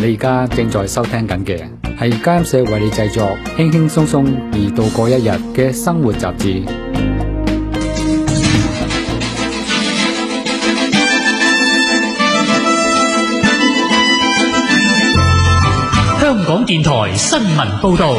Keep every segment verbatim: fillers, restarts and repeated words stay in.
你而家正在收聽緊嘅係監社為你製作輕輕鬆鬆而度過一日嘅生活雜誌。 香港電台新聞報道。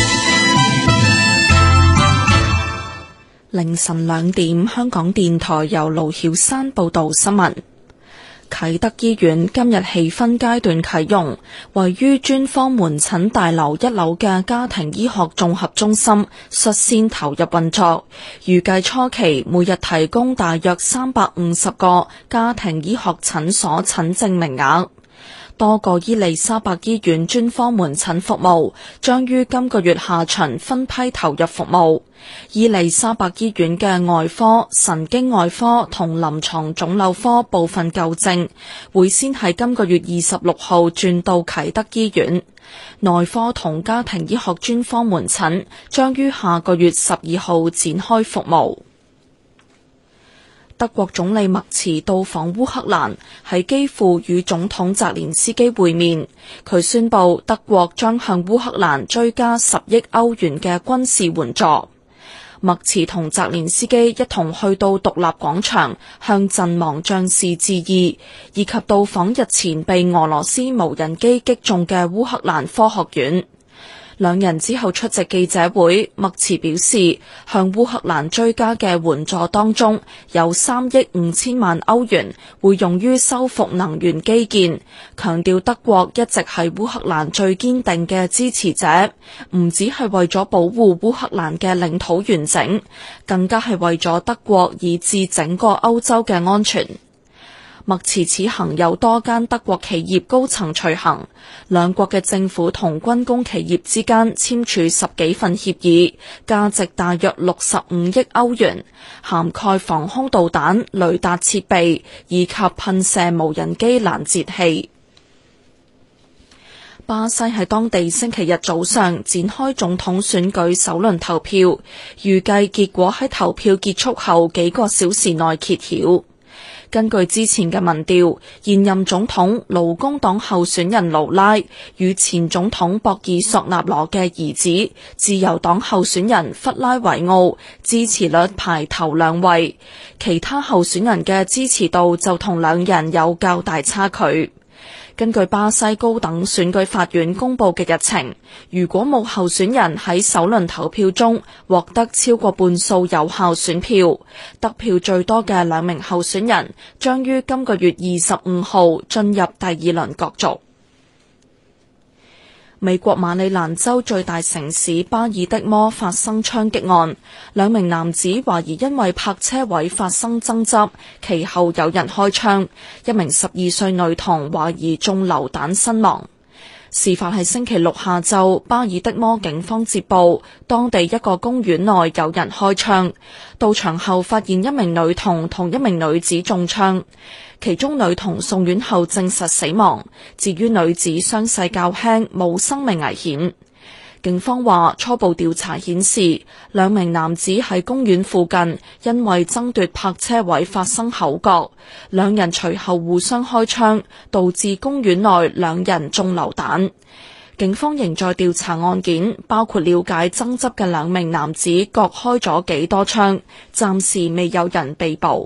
凌晨兩點，香港電台由盧曉山報道新聞。啟德醫院今日起分階段啟用，位於專科門診大樓一樓嘅家庭醫學綜合中心率先投入運作，預計初期每日提供大約三百五十個家庭醫學診所診症名額。多個伊利沙伯醫院專科門診服務將於今個月下旬分批投入服務。伊利沙伯醫院嘅外科、神經外科同臨床腫瘤科部分舊症會先喺今個月二十六號轉到啟德醫院，內科同家庭醫學專科門診將於下個月十二號展開服務。德國總理默茨到訪烏克蘭，喺基輔與總統澤連斯基會面。佢宣布德國將向烏克蘭追加十億歐元嘅軍事援助。默茨同澤連斯基一同去到獨立廣場，向陣亡將士致意，以及到訪日前被俄羅斯無人機擊中嘅烏克蘭科學院。兩人之後出席記者會，默茨表示，向烏克蘭追加嘅援助當中有三億五千萬歐元會用於修復能源基建，強調德國一直係烏克蘭最堅定嘅支持者，唔只係為咗保護烏克蘭嘅領土完整，更加係為咗德國以至整個歐洲嘅安全。默茨此行有多間德國企業高層隨行，兩國嘅政府同軍工企業之間簽署十幾份協議，價值大約六十五億歐元，涵蓋防空導彈、雷達設備以及噴射無人機攔截器。巴西喺當地星期日早上展開總統選舉首輪投票，預計結果喺投票結束後幾個小時內揭曉。根據之前嘅民調，現任總統勞工黨候選人盧拉與前總統博爾索納羅嘅兒子自由黨候選人弗拉維奧支持率排頭兩位，其他候選人嘅支持度就同兩人有較大差距。根據巴西高等選舉法院公佈嘅日程，如果冇候選人喺首輪投票中獲得超過半數有效選票，得票最多嘅兩名候選人將於今個月二十五號進入第二輪角逐。美國馬里蘭州最大城市巴爾的摩發生槍擊案，兩名男子懷疑因為泊車位發生爭執，其後有人開槍，一名十二歲女童懷疑中流彈身亡。事發係星期六下晝，巴爾的摩警方接報，當地一個公園內有人開槍，到場後發現一名女童同一名女子中槍，其中女童送院後證實死亡，至於女子傷勢較輕，冇生命危險。警方話初步調查顯示，兩名男子喺公園附近因為爭奪泊車位發生口角，兩人隨後互相開槍，導致公園內兩人中流彈。警方仍在調查案件，包括了解爭執嘅兩名男子各開咗幾多槍，暫時未有人被捕。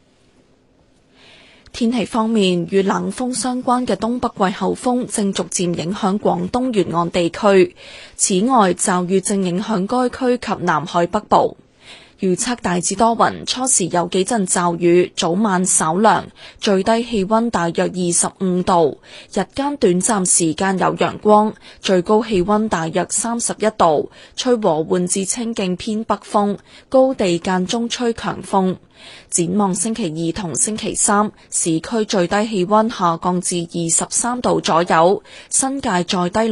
天氣方面，與冷鋒相關嘅東北季候風正逐漸影響廣東沿岸地區，此外驟雨正影響該區及南海北部。預測大致多雲，初時有幾陣驟雨，早晚稍涼，最低氣溫大約二十五度，日間短暫時間有陽光，最高氣溫大約三十一度，吹和緩至清勁偏北風，高地間中吹強風。展望星期二同星期三，市區最低氣溫下降至二十三度左右，新界再低